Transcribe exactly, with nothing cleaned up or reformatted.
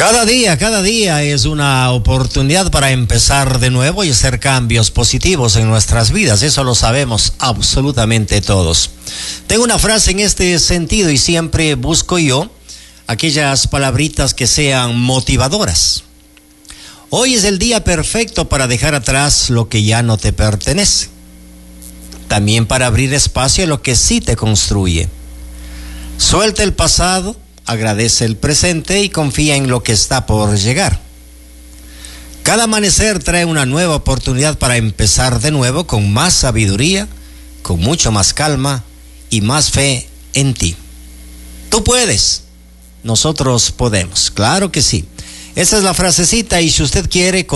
Cada día, cada día es una oportunidad para empezar de nuevo y hacer cambios positivos en nuestras vidas. Eso lo sabemos absolutamente todos. Tengo una frase en este sentido y siempre busco yo aquellas palabritas que sean motivadoras. Hoy es el día perfecto para dejar atrás lo que ya no te pertenece. También para abrir espacio a lo que sí te construye. Suelta el pasado, agradece el presente y confía en lo que está por llegar. Cada amanecer trae una nueva oportunidad para empezar de nuevo con más sabiduría, con mucho más calma y más fe en ti. Tú puedes, nosotros podemos, claro que sí. Esa es la frasecita y si usted quiere